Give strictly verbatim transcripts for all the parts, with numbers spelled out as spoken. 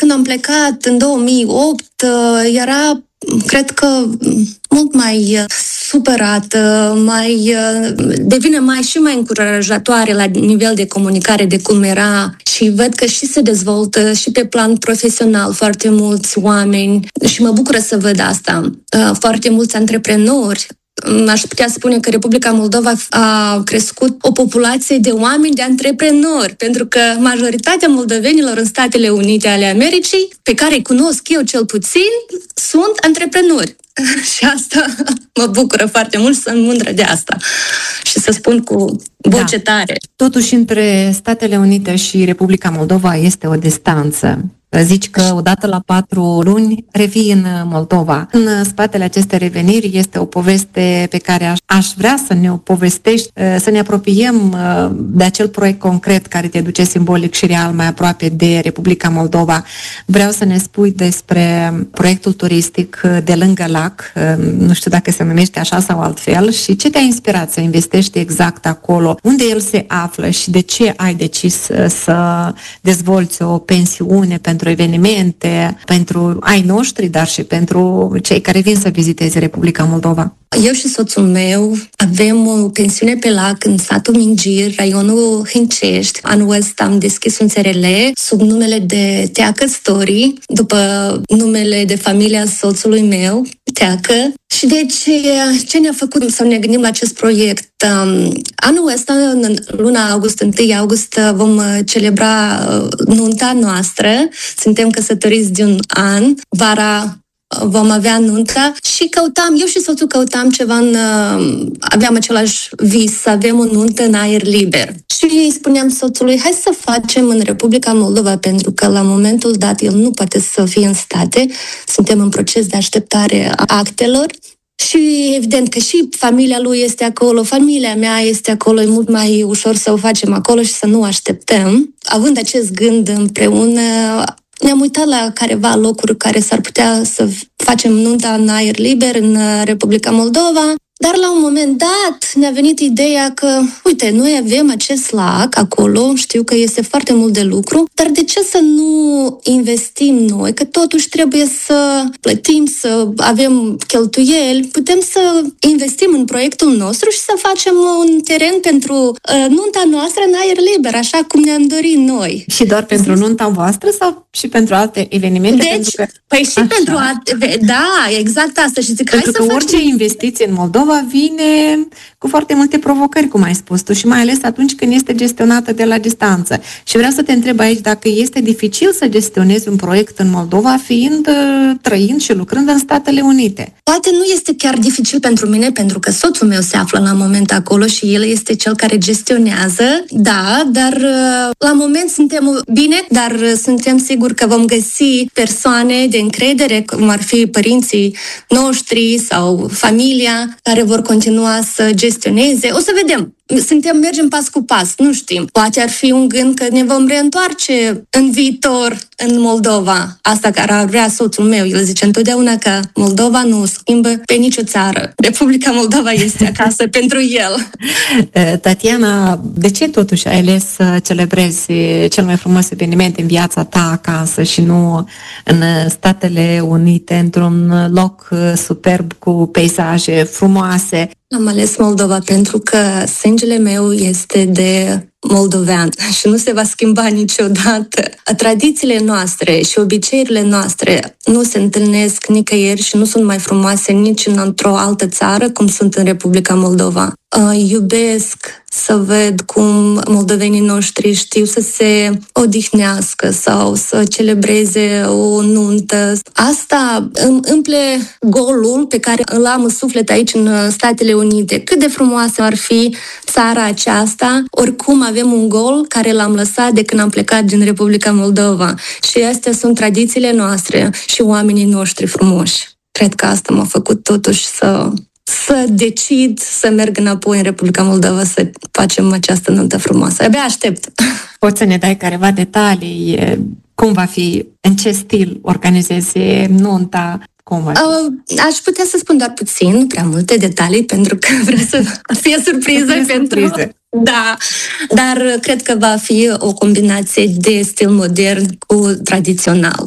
când am plecat în două mii opt, era, cred că, mult mai supărată, mai, devine mai și mai încurajatoare la nivel de comunicare de cum era și văd că și se dezvoltă și pe plan profesional foarte mulți oameni și mă bucură să văd asta. Foarte mulți antreprenori. Aș putea spune că Republica Moldova a crescut o populație de oameni, de antreprenori, pentru că majoritatea moldovenilor în Statele Unite ale Americii, pe care îi cunosc eu cel puțin, sunt antreprenori. Și asta mă bucură foarte mult, sunt mândră de asta. Și să spun cu voce da. tare. Totuși, între Statele Unite și Republica Moldova este o distanță. Zici că odată la patru luni revii în Moldova. În spatele acestei reveniri este o poveste pe care aș, aș vrea să ne o povestești, să ne apropiem de acel proiect concret care te duce simbolic și real mai aproape de Republica Moldova. Vreau să ne spui despre proiectul turistic de lângă lac, nu știu dacă se numește așa sau altfel, și ce te-a inspirat să investești exact acolo, unde el se află și de ce ai decis să dezvolți o pensiune pentru pentru evenimente, pentru ai noștri, dar și pentru cei care vin să viziteze Republica Moldova. Eu și soțul meu avem o pensiune pe lac în satul Mingir, raionul Hâncești. Anul ăsta am deschis un S R L sub numele de Teacă Story, după numele de familia soțului meu, Teacă. Și deci, ce ne-a făcut să ne gândim la acest proiect? Anul ăsta, în luna august, întâi august, vom celebra nunta noastră. Suntem căsătoriți de un an. Vara vom avea nunta și căutam, eu și soțul căutam ceva în, aveam același vis, să avem o nuntă în aer liber. Și îi spuneam soțului, hai să facem în Republica Moldova, pentru că la momentul dat el nu poate să fie în state, suntem în proces de așteptare a actelor. Și evident că și familia lui este acolo, familia mea este acolo, e mult mai ușor să o facem acolo și să nu așteptăm. Având acest gând împreună, ne-am uitat la careva locuri care s-ar putea să facem nunta în aer liber în Republica Moldova, dar la un moment dat ne-a venit ideea că, uite, noi avem acest lac acolo, știu că este foarte mult de lucru, dar de ce să nu investim noi? Că totuși trebuie să plătim, să avem cheltuieli, putem să investim în proiectul nostru și să facem un teren pentru uh, nunta noastră în aer liber, așa cum ne-am dorit noi. Și doar pentru nunta voastră sau și pentru alte evenimente? Deci, pentru că... păi și așa. pentru alte... Da, exact asta. Și zic, pentru hai că să orice facem... investiție în Moldova vine cu foarte multe provocări, cum ai spus tu, și mai ales atunci când este gestionată de la distanță. Și vreau să te întreb aici dacă este dificil să gestionezi un proiect în Moldova, fiind, trăind și lucrând în Statele Unite. Poate nu este chiar dificil pentru mine, pentru că soțul meu se află la moment acolo și el este cel care gestionează, da, dar la moment suntem bine, dar suntem siguri că vom găsi persoane de încredere, cum ar fi părinții noștri sau familia, care vor continua să gestioneze. O să vedem. Suntem, mergem pas cu pas, nu știm. Poate ar fi un gând că ne vom reîntoarce în viitor în Moldova. Asta care ar vrea soțul meu. El zice întotdeauna că Moldova nu schimbă pe nicio țară. Republica Moldova este acasă pentru el. Tatiana, de ce totuși ai ales să celebrezi cel mai frumos eveniment în viața ta acasă și nu în Statele Unite, într-un loc superb cu peisaje frumoase? Am ales Moldova pentru că sângele meu este de moldovean și nu se va schimba niciodată. Tradițiile noastre și obiceiurile noastre nu se întâlnesc nicăieri și nu sunt mai frumoase nici într-o altă țară cum sunt în Republica Moldova. Uh, iubesc să văd cum moldovenii noștri știu să se odihnească sau să celebreze o nuntă. Asta îmi umple golul pe care îl am în suflet aici în Statele Unite. Cât de frumoasă ar fi țara aceasta, oricum avem un gol care l-am lăsat de când am plecat din Republica Moldova. Și astea sunt tradițiile noastre și oamenii noștri frumoși. Cred că asta m-a făcut totuși să... să decid să merg înapoi în Republica Moldova să facem această nuntă frumoasă. Abia aștept. Poți să ne dai careva detalii? Cum va fi? În ce stil organizezi nunta? Cum va fi? Uh, aș putea să spun doar puțin, nu prea multe detalii, pentru că vreau să fie surpriză pentru... Surprize. Da, dar cred că va fi o combinație de stil modern cu tradițional.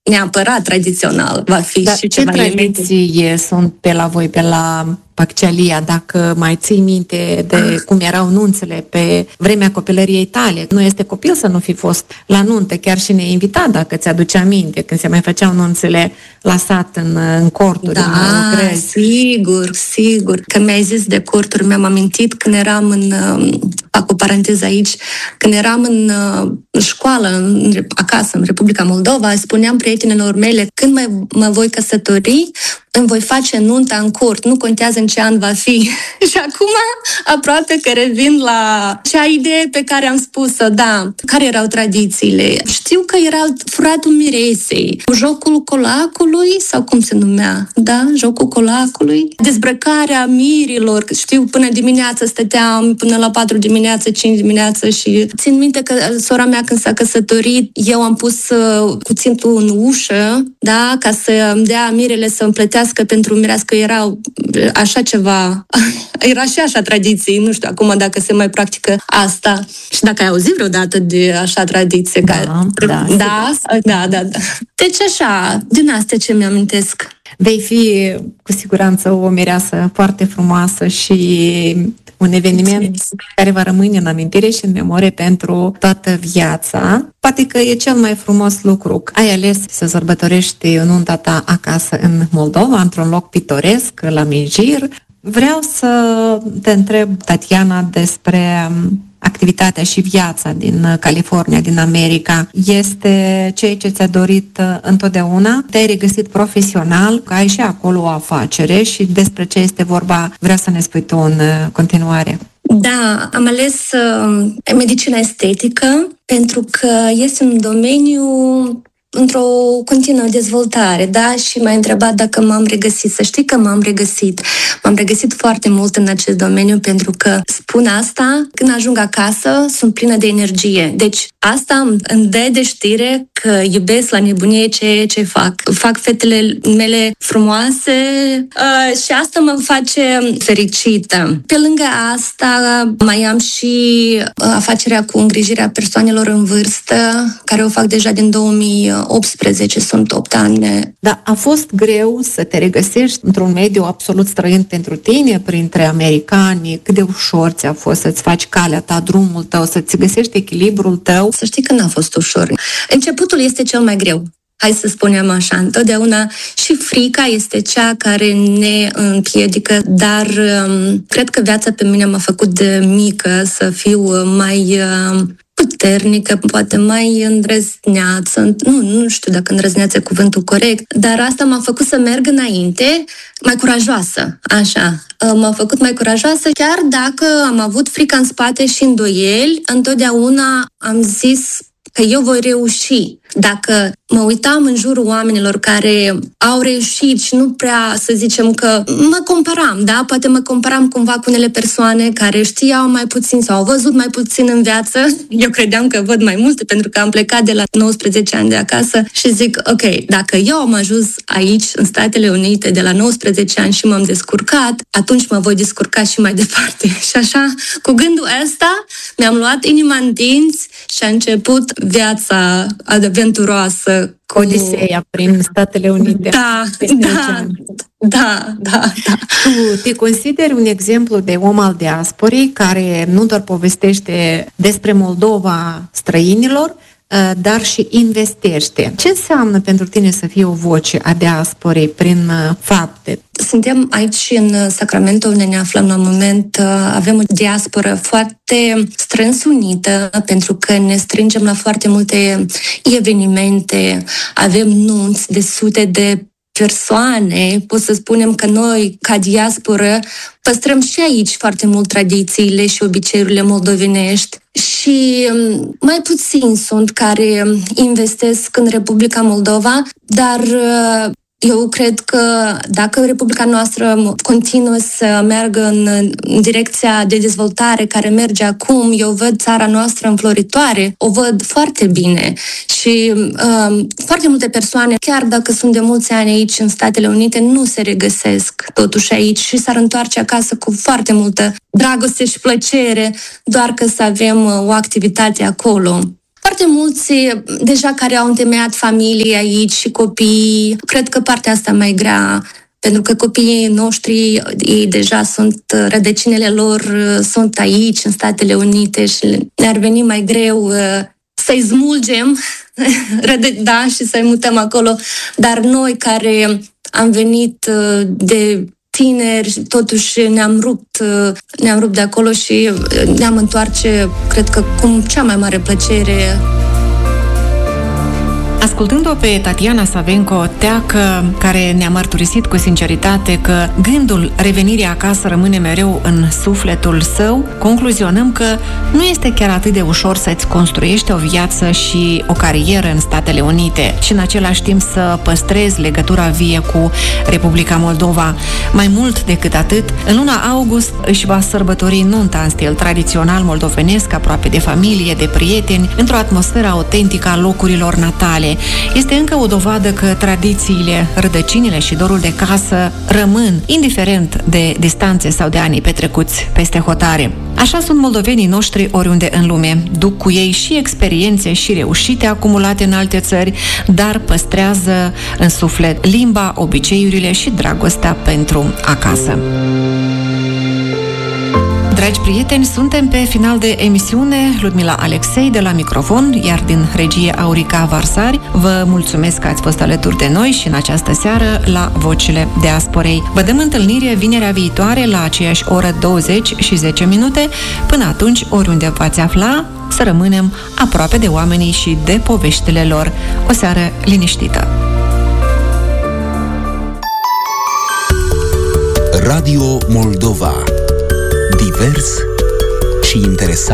neapărat tradițional, va fi Dar și ce ceva tradiții sunt pe la voi, pe la Paccelia, dacă mai ții minte de ah. cum erau nunțele pe vremea copilăriei tale? Nu este copil să nu fi fost la nuntă, chiar și ne-invitat, dacă ți-aduce aminte, când se mai făceau nunțele la sat în, în corturi. Da, în sigur, sigur. Că mi-ai zis de corturi, mi-am amintit când eram în, fac o paranteză aici, când eram în școală, în, acasă, în Republica Moldova, spuneam prietenilor mele, când mă, mă voi căsători, îmi voi face nunta în cort, nu contează în ce an va fi. Și acum aproape că revin la cea idee pe care am spus-o, da. Care erau tradițiile? Știu că era furatul miresei, jocul colacului, sau cum se numea, da? Jocul colacului, dezbrăcarea mirilor, știu, până dimineață stăteam, până la patru dimineață, cinci dimineață și țin minte că sora mea când s-a căsătorit, eu am pus uh, cuțitul în ușă, da? Ca să îmi dea mirele să împletească pentru mirească, era așa ceva, era și așa tradiții, nu știu acum dacă se mai practică asta. Și dacă ai auzit vreodată de așa tradiție? Da, ca... da, da, da, da, da. Deci așa, din astea ce mi-amintesc. Vei fi cu siguranță o mireasă foarte frumoasă și un eveniment care va rămâne în amintire și în memorie pentru toată viața. Poate că e cel mai frumos lucru. Ai ales să sărbătorești nunta ta acasă în Moldova, într-un loc pitoresc, la Minjir. Vreau să te întreb, Tatiana, despre activitatea și viața din California, din America. Este ceea ce ți-a dorit întotdeauna? Te-ai regăsit profesional, că ai și acolo o afacere și despre ce este vorba, vreau să ne spui tu în continuare. Da, am ales uh, medicina estetică pentru că este un domeniu într-o continuă dezvoltare, da? Și m-ai întrebat dacă m-am regăsit. Să știi că m-am regăsit. M-am regăsit foarte mult în acest domeniu pentru că spun asta, când ajung acasă, sunt plină de energie. Deci asta îmi dă de știre că iubesc la nebunie ce, ce fac. Fac fetele mele frumoase uh, și asta mă face fericită. Pe lângă asta mai am și afacerea cu îngrijirea persoanelor în vârstă, care o fac deja din două mii optsprezece, sunt opt ani. Da, a fost greu să te regăsești într-un mediu absolut străin pentru tine, printre americani. Cât de ușor ți-a fost să-ți faci calea ta, drumul tău, să-ți găsești echilibrul tău? Să știi că n-a fost ușor. Începutul este cel mai greu. Hai să spunem așa, întotdeauna și frica este cea care ne împiedică, dar um, cred că viața pe mine m-a făcut de mică să fiu mai uh, puternică, poate mai îndrăzneață, nu, nu știu dacă îndrăzneață e cuvântul corect, dar asta m-a făcut să merg înainte, mai curajoasă, așa. M-a făcut mai curajoasă, chiar dacă am avut frica în spate și îndoieli, întotdeauna am zis că eu voi reuși. Dacă mă uitam în jurul oamenilor care au reușit și nu prea, să zicem că mă comparam, da? Poate mă comparam cumva cu unele persoane care știau mai puțin sau au văzut mai puțin în viață. Eu credeam că văd mai multe pentru că am plecat de la nouăsprezece ani de acasă și zic, ok, dacă eu am ajuns aici, în Statele Unite, de la nouăsprezece ani și m-am descurcat, atunci mă voi descurca și mai departe. Și așa, cu gândul ăsta, mi-am luat inima în dinți și a început viața aventuroasă. Cu... Odiseea prin Statele Unite. Da, da, da, da, da. Tu te consideri un exemplu de om al diasporii care nu doar povestește despre Moldova străinilor, dar și investește. Ce înseamnă pentru tine să fii o voce a diasporei prin fapte? Suntem aici în Sacramento, unde ne aflăm la moment. Avem o diasporă foarte strâns unită, pentru că ne strângem la foarte multe evenimente. Avem nunți de sute de persoane. Pot să spunem că noi, ca diasporă, păstrăm și aici foarte mult tradițiile și obiceiurile moldovenești. Și mai puțini sunt care investesc în Republica Moldova, dar eu cred că dacă Republica noastră continuă să meargă în direcția de dezvoltare care merge acum, eu văd țara noastră înfloritoare, o văd foarte bine. Și um, foarte multe persoane, chiar dacă sunt de mulți ani aici în Statele Unite, nu se regăsesc totuși aici și s-ar întoarce acasă cu foarte multă dragoste și plăcere, doar că să avem o activitate acolo. Foarte mulți deja care au întemeiat familie aici și copii, cred că partea asta mai grea, pentru că copiii noștri, ei deja sunt, rădăcinile lor sunt aici, în Statele Unite și ne-ar veni mai greu să-i smulgem, da, și să-i mutăm acolo. Dar noi care am venit de tineri, totuși ne-am rupt, ne-am rupt de acolo și ne-am întoarce, cred că cu cea mai mare plăcere. Ascultând-o pe Tatiana Savenko, teacă, care ne-a mărturisit cu sinceritate că gândul revenirii acasă rămâne mereu în sufletul său, concluzionăm că nu este chiar atât de ușor să-ți construiești o viață și o carieră în Statele Unite și în același timp să păstrezi legătura vie cu Republica Moldova. Mai mult decât atât, în luna august își va sărbători nunta în stil tradițional moldovenesc, aproape de familie, de prieteni, într-o atmosferă autentică a locurilor natale. Este încă o dovadă că tradițiile, rădăcinile și dorul de casă rămân, indiferent de distanțe sau de ani petrecuți peste hotare. Așa sunt moldovenii noștri oriunde în lume. Duc cu ei și experiențe și reușite acumulate în alte țări, dar păstrează în suflet limba, obiceiurile și dragostea pentru acasă. Dragi prieteni, suntem pe final de emisiune. Ludmila Alexei de la microfon, iar din regie Aurica Varsari. Vă mulțumesc că ați fost alături de noi și în această seară la Vocile Diasporei. Vă dăm întâlnire vinerea viitoare la aceeași oră douăzeci și zece minute. Până atunci, oriunde v-ați afla, să rămânem aproape de oamenii și de poveștile lor. O seară liniștită! Radio Moldova. Divers și interesant.